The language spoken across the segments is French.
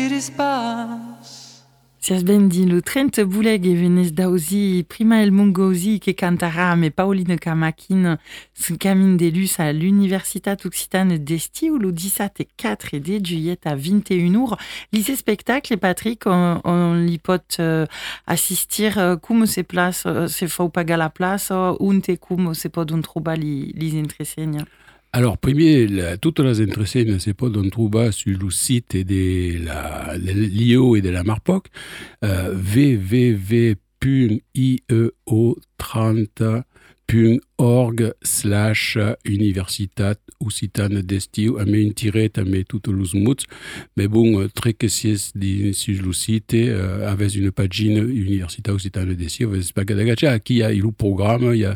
Sias ben di lo 30 bouleg e venez daozi prima el mongozi che cantara me Pauline Camakin sun camin de lus à l'Universitat Occitane d'Esti où lo 17 et 4 et de juillet à 21 jours. Lise spectacle et Patrick on li pot assistir cum se place se fau pagar la place unte cum se pot un trobar li entresegna. Alors, premier, toutes les entreseignes, c'est pas d'en trouver sur le site de l'IEO et de la Marpoc, www.ieo30.org/Universitat Occitane d'Estiu, a me un tiret, a me toutes les mots, mais bon, très que si sur le site, avec une page Universitat Occitane d'Estiu, avec pas que qui il y a le programme, il y a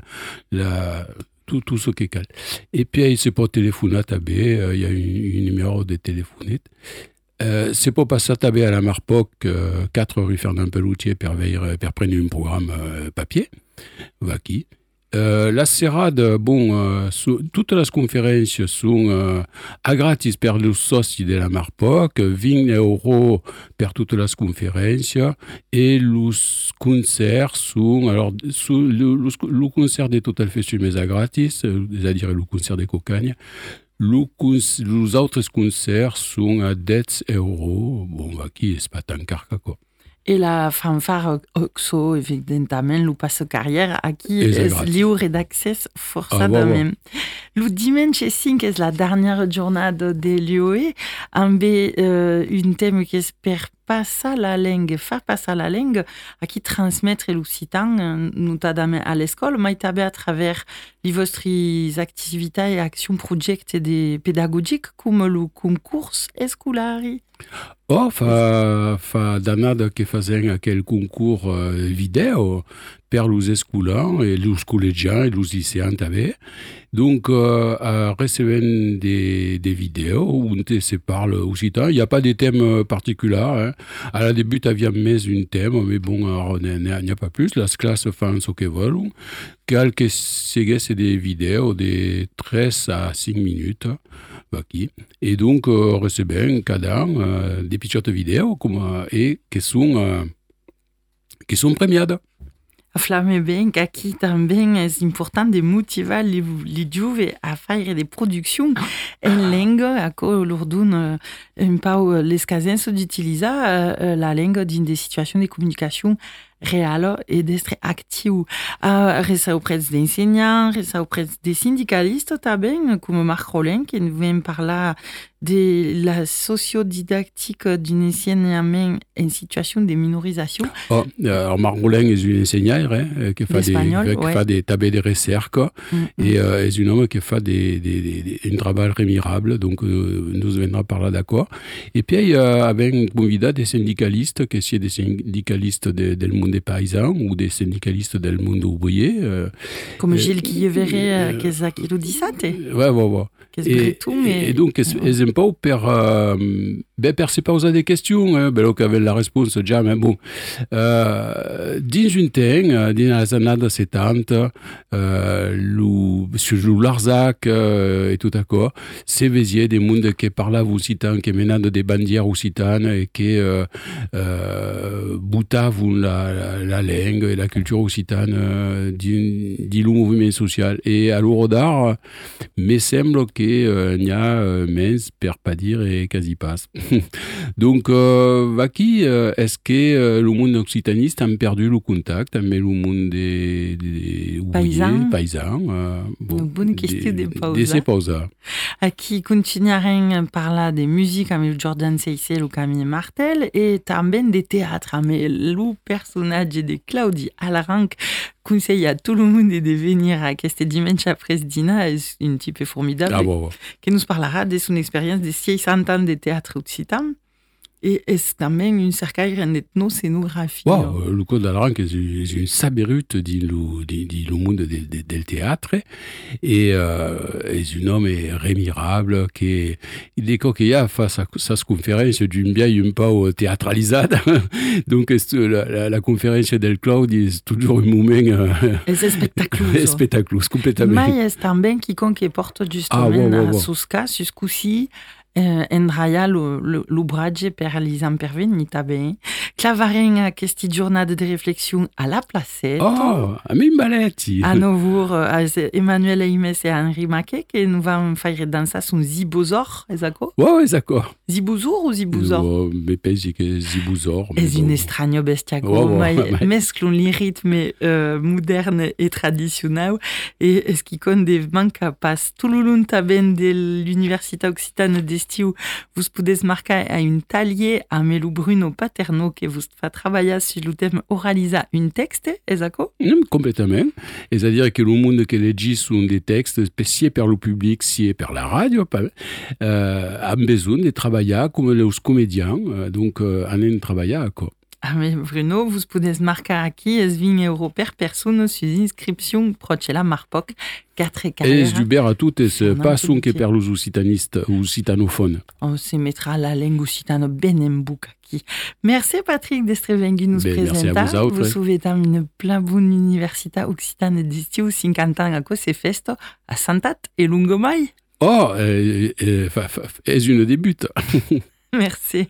tout ce qui est calme. Et puis, il se peut téléphoner à il y a un numéro de téléphone. C'est pas passer à à la Marpoc, 4 rue Fernand Pelloutier, pour prendre un programme papier. Qui. La serrade, bon, toutes les conférences sont à gratis pour les soci de la Marpoc, 20 € pour toutes les conférences, et les concerts sont, alors, le concert de Total Festival est à gratis, c'est-à-dire le concert de Cocagne. Les autres concerts sont à 10 €. Bon, qui c'est pas tant car quoi. Et la fanfare Oxo, évidemment, lo passe carrière, qui est libre d'accès forçadament. Le dimanche 5 est la dernière journée de l'IOE, avec un thème qui espère passer la langue, faire passer la langue, à qui transmettre l'occitan, notamment à l'école, mais aussi à travers les vostres activités et actions projets pédagogiques, comme le concours scolaire. Oh, fa danada que fazem aquele concours vidéo per los escolans et los collegians et los lycéens també. Donc, recevem des vidéos où on se parle occitan. Il n'y a pas de thème particulier. Hein. À la début, il y a mais un thème, mais bon, il n'y a pas plus. Les classes font ce qu'elles veulent. Quelques c'est des vidéos de 13 à 5 minutes. Et donc, recevem cada des petites vidéos et qui sont premiades. Flamme bem que aqui também é importante motivar les jovens a faire des productions en langue, à quoi leur donne un peu l'escasez d'utiliser la langue dans des situations de communication réelle et d'être actif. Resta auprès des enseignants, resta auprès des syndicalistes também, comme Marc Rollin, qui nous vient parler de la sociodidactique d'un enseignement en situation de minorisation. Alors Marc Rollin est un enseignant qui fait des tables de recherche et est un homme qui fait un travail remarquable, donc nous viendra par là d'accord. Et puis il y a un convidat des syndicalistes, qui sont des syndicalistes du monde des paysans ou des syndicalistes du monde ouvrier. Comme Gilles Guilleveré, qui est qui le dit ça, ouais. Et donc, ils aiment pas per se poser des questions, hein, bello qu'avait la réponse déjà, mais bon. Dins un temps, dins les années 70, sur Larzac et tout d'accord, c'est veillé des mondes qui parlaient occitan, qui menaient des bandières occitanes et qui boutaient la langue et la culture occitane du mouvement social. Et à l'Eurodar, me semble qu'il y a mens, per pas dire, et quasi pas. Donc, aquí, est-ce que le monde occitaniste a perdu le contact avec le monde des paysans? Une bonne question de pausa. De ces pausa. Aquí continuarem parlar de musique avec Jordan Seissel ou Camille Martel et também de théâtre avec le personnage de Claudie Alaranc. Conseille à tout le monde de venir à ce dimanche après dîner, c'est un type formidable qui nous parlera de son expérience de 60 ans de théâtre occitan. Et c'est também une cercaille d'ethnocénographie. Wow, le code d'Alaranc est une saberute du monde del théâtre et est un homme remirable qui il qu'il y a face à sa conférence d'une bien un peu théâtralisée. Donc la conférence del Claude est toujours un moment c'est spectaculaire complètement. Mais c'est também quiconque porte justement à Susca jusqu'aussi endraia l'obrage per gli intervenita ben. Clavaren a questi giornate de réflexion à la placette. Oh, a mi baletti. A novur, Emmanuel Eimes et Henri Maquet, que nous vamos faire danser son zibozor, esako? Ouais, esako. Zibouzor ou zibouzor? Me pensi che zibouzor. Es un estranho bestiaco, mesclon li ritme moderne et traditionnel, et es qui con de manca pas tululunta ben de l'Universitat Occitane d'Estiu, vous podes marcar a un talier a Melu Bruno Paterno que vous fa travailler sur le thème oralisa un texte, esako? Complètement. C'est-à-dire que le monde que leggi sont des textes sia per le public, sia per la radio, a besoin de travailler comme les comédiens, donc anem travailler quoi. Ah mais Bruno, vous pouvez marquer aquí es vin européen personne sur inscription proche la Marpoc 4 et 4. Et du ber à tout es pas son que per los occitanistes ou occitanophones. On se mettra la langue occitano ben en bouc aquí. Merci Patrick d'Estrevengui nous présenta. Vous souhaitez une plein bonne université occitane d'estiu 50 ans à cause c'est festo à Santat et Lungomai. Oh, est une début. Merci.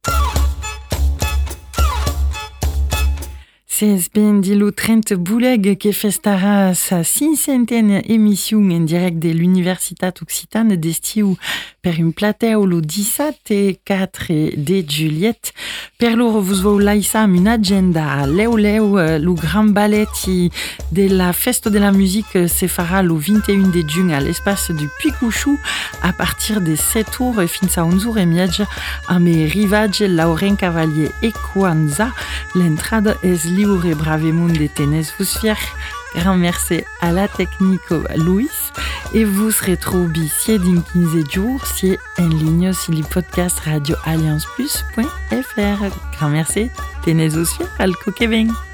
C'est ben dilo 30 Bouleg que festara sa 500e émission en direct de l'Universitat Occitane d'Estiu per un plateu lo 17 et 4 de Juliette. Per loro vos vau laissa une agenda leu lo grand ballet de la Festa de la Musique se farà lo 21 de juin à l'espace du Picouchou à partir de 7h fins a 11h30 a me rivage Lauren Cavalier et Kwanza. L'entrada es libre bravement de tenez vous fier. Grand merci à la technique Louis et vous serez retrouvés si dans 15 jours si en ligne sur le podcast radioallianceplus.fr. Grand merci, tenez vous fier al coquevin.